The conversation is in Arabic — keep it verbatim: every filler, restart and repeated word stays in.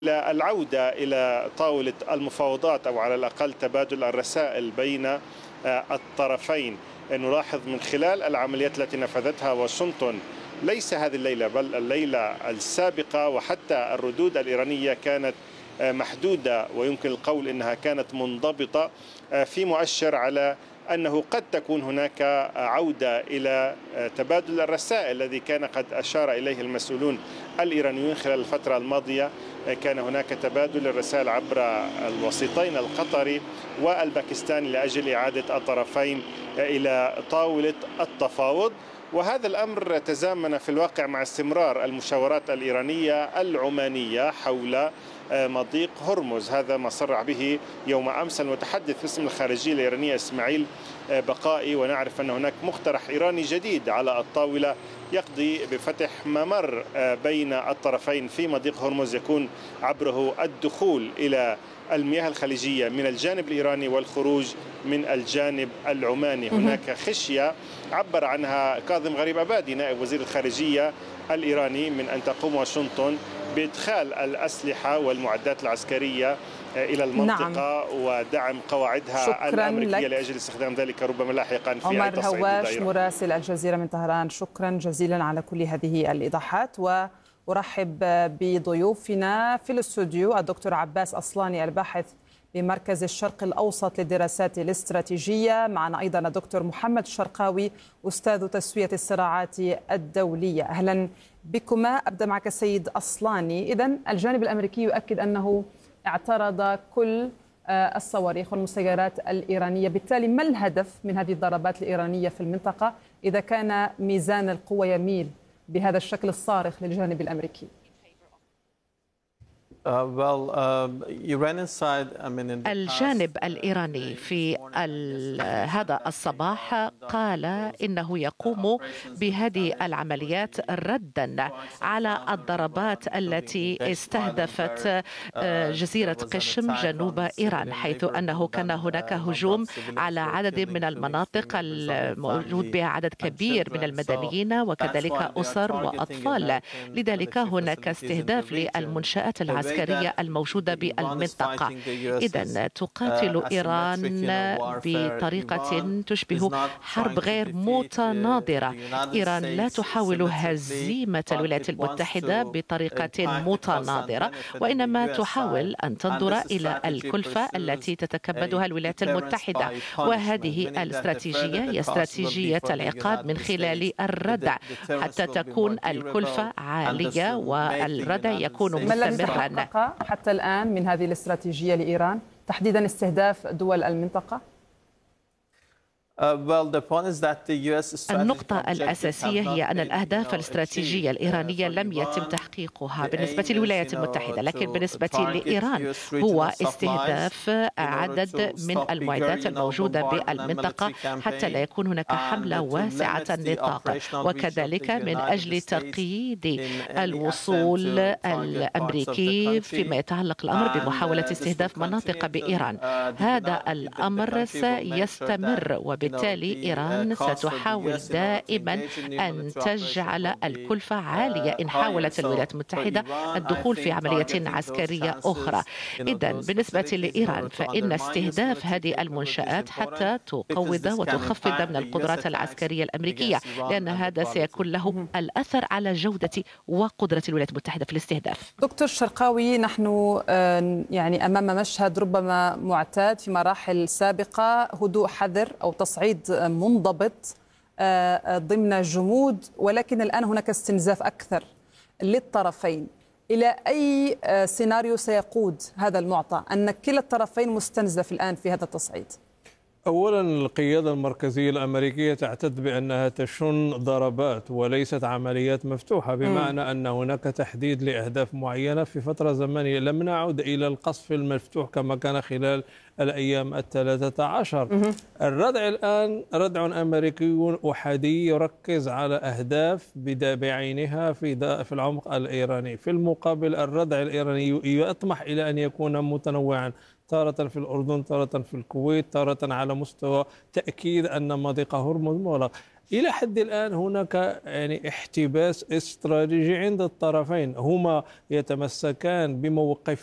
العودة إلى طاولة المفاوضات أو على الأقل تبادل الرسائل بين الطرفين. نلاحظ من خلال العمليات التي نفذتها واشنطن ليس هذه الليلة بل الليلة السابقة، وحتى الردود الإيرانية كانت محدودة ويمكن القول أنها كانت منضبطة، في مؤشر على أنه قد تكون هناك عودة إلى تبادل الرسائل الذي كان قد أشار إليه المسؤولون الإيرانيون خلال الفترة الماضية. كان هناك تبادل الرسائل عبر الوسيطين القطري والباكستاني لأجل إعادة الطرفين إلى طاولة التفاوض، وهذا الأمر تزامن في الواقع مع استمرار المشاورات الإيرانية العمانية حول مضيق هرمز. هذا ما صرح به يوم أمس المتحدث باسم الخارجية الإيرانية إسماعيل بقائي، ونعرف أن هناك مقترح إيراني جديد على الطاولة يقضي بفتح ممر بين الطرفين في مضيق هرمز يكون عبره الدخول إلى المياه الخليجية من الجانب الإيراني والخروج من الجانب العماني. هناك خشية عبر عنها كاظم غريب أبادي نائب وزير الخارجية الإيراني من أن تقوم واشنطن بإدخال الأسلحة والمعدات العسكرية إلى المنطقة. نعم. ودعم قواعدها الأمريكية لك. لأجل استخدام ذلك ربما لاحقا في عمر أي تصعيد هواش دائرة. مراسل الجزيرة من طهران، شكرا جزيلا على كل هذه الإيضاحات. وأرحب بضيوفنا في الاستوديو الدكتور عباس أصلاني الباحث بمركز الشرق الأوسط للدراسات الاستراتيجية، معنا أيضا الدكتور محمد الشرقاوي أستاذ تسوية الصراعات الدولية. أهلا بكما. أبدأ معك سيد أصلاني. إذن الجانب الأمريكي يؤكد أنه اعترض كل الصواريخ والمسيرات الإيرانية، بالتالي ما الهدف من هذه الضربات الإيرانية في المنطقة إذا كان ميزان القوى يميل بهذا الشكل الصارخ للجانب الأمريكي؟ الجانب الإيراني في هذا الصباح قال إنه يقوم بهذه العمليات ردا على الضربات التي استهدفت جزيرة قشم جنوب إيران، حيث أنه كان هناك هجوم على عدد من المناطق الموجود بها عدد كبير من المدنيين وكذلك أسر وأطفال. لذلك هناك استهداف للمنشآت العسكرية العسكرية الموجودة بالمنطقة. إذن تقاتل إيران بطريقة تشبه حرب غير متناظرة. إيران لا تحاول هزيمة الولايات المتحدة بطريقة متناظرة، وإنما تحاول أن تنظر إلى الكلفة التي تتكبدها الولايات المتحدة، وهذه الاستراتيجية هي استراتيجية العقاب من خلال الردع حتى تكون الكلفة عالية والردع يكون مستمرا. حتى الآن من هذه الاستراتيجية لإيران تحديدا استهداف دول المنطقة؟ النقطة الأساسية هي أن الأهداف الاستراتيجية الإيرانية لم يتم تحقيقها بالنسبة للولايات المتحدة، لكن بالنسبة لإيران هو استهداف عدد من المعدات الموجودة بالمنطقة حتى لا يكون هناك حملة واسعة النطاق، وكذلك من أجل تقييد الوصول الأمريكي فيما يتعلق الأمر بمحاولة استهداف مناطق بإيران. هذا الأمر سيستمر، وبالتالي بالتالي إيران ستحاول دائما أن تجعل الكلفة عالية إن حاولت الولايات المتحدة الدخول في عملية عسكرية أخرى. إذن بالنسبة لإيران فإن استهداف هذه المنشآت حتى تقوض وتخفض من القدرات العسكرية الأمريكية، لأن هذا سيكون له الأثر على جودة وقدرة الولايات المتحدة في الاستهداف. دكتور شرقاوي، نحن يعني أمام مشهد ربما معتاد في مراحل سابقة، هدوء حذر أو تصعيد منضبط ضمن جمود، ولكن الآن هناك استنزاف أكثر للطرفين. إلى أي سيناريو سيقود هذا المعطى أن كلا الطرفين مستنزف الآن في هذا التصعيد؟ أولا القيادة المركزية الأمريكية تعتد بأنها تشن ضربات وليست عمليات مفتوحة، بمعنى م. أن هناك تحديد لأهداف معينة في فترة زمنية. لم نعد إلى القصف المفتوح كما كان خلال الأيام الثلاثة عشر. م. الردع الآن ردع أمريكي أحادي يركز على أهداف بعينها في في العمق الإيراني. في المقابل الردع الإيراني يطمح إلى أن يكون متنوعا، تارة في الأردن، تارة في الكويت، تارة على مستوى تأكيد أن مضيق هرمز مغلق. إلى حد الآن هناك يعني احتباس استراتيجي عند الطرفين، هما يتمسكان بموقف